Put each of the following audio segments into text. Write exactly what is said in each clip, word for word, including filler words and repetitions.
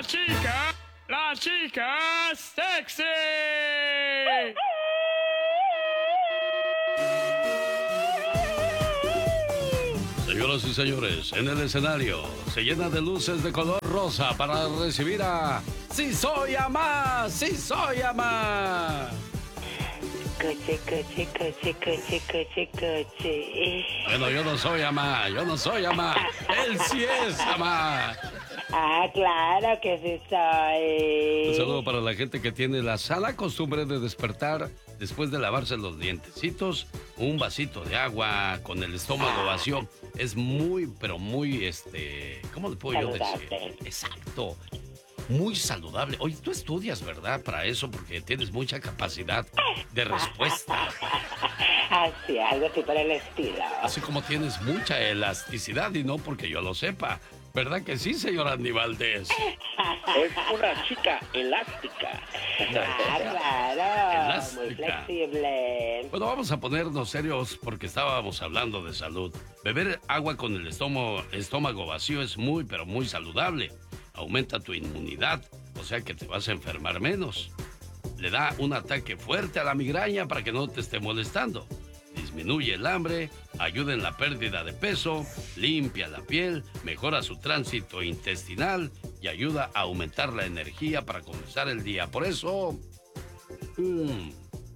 chica, la chica sexy. Señoras y señores, en el escenario se llena de luces de color rosa para recibir a ¡Sí soy Amá! ¡Sí soy Amá! Coche, coche, coche, coche, coche, coche. Bueno, yo no soy Amá, yo no soy Amá. Él sí es Amá. Ah, claro que sí soy. Un saludo para la gente que tiene la sana costumbre de despertar después de lavarse los dientecitos, un vasito de agua con el estómago vacío. Es muy, pero muy, este, ¿cómo le puedo yo decir? Exacto. Muy saludable. Oye, tú estudias, ¿verdad? Para eso, porque tienes mucha capacidad de respuesta. Así, algo así por el estilo. Así como tienes mucha elasticidad y no porque yo lo sepa. ¿Verdad que sí, señor Andy Valdés? Es una chica elástica. Ah, claro. Elástica. Muy flexible. Bueno, vamos a ponernos serios porque estábamos hablando de salud. Beber agua con el estómago, estómago vacío es muy, pero muy saludable. Aumenta tu inmunidad, o sea que te vas a enfermar menos. Le da un ataque fuerte a la migraña para que no te esté molestando. Disminuye el hambre, ayuda en la pérdida de peso, limpia la piel, mejora su tránsito intestinal y ayuda a aumentar la energía para comenzar el día. Por eso, mmm,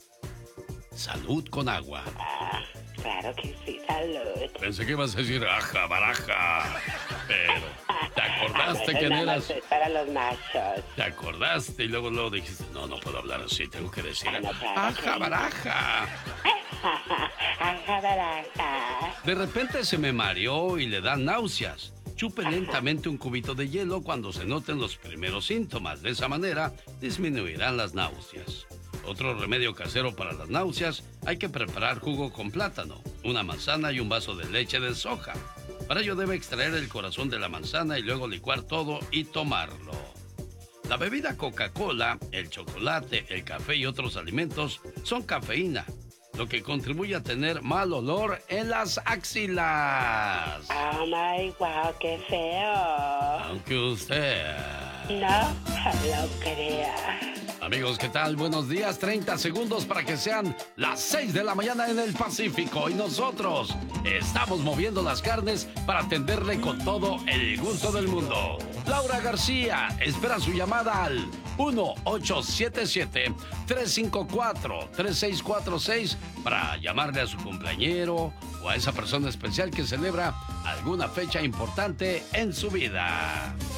salud con agua. Ah, claro que sí, salud. Pensé que ibas a decir aja, baraja, pero te acordaste Ah, que nada eras... más es para los machos. Te acordaste y luego luego dijiste, no, no puedo hablar así, tengo que decir Ah, no, claro aja, que- baraja. Ajá, baraja. De repente se me mareó y le dan náuseas. Chupe lentamente un cubito de hielo cuando se noten los primeros síntomas. De esa manera disminuirán las náuseas. Otro remedio casero para las náuseas, hay que preparar jugo con plátano, una manzana y un vaso de leche de soja. Para ello debe extraer el corazón de la manzana y luego licuar todo y tomarlo. La bebida Coca-Cola, el chocolate, el café y otros alimentos son cafeína, lo que contribuye a tener mal olor en las axilas. Oh my wow, qué feo. Aunque usted... No lo crea. Amigos, ¿qué tal? Buenos días, treinta segundos para que sean las seis de la mañana en el Pacífico y nosotros estamos moviendo las carnes para atenderle con todo el gusto del mundo. Laura García espera su llamada al uno ocho siete siete, tres cinco cuatro, tres seis cuatro seis para llamarle a su cumpleañero o a esa persona especial que celebra alguna fecha importante en su vida.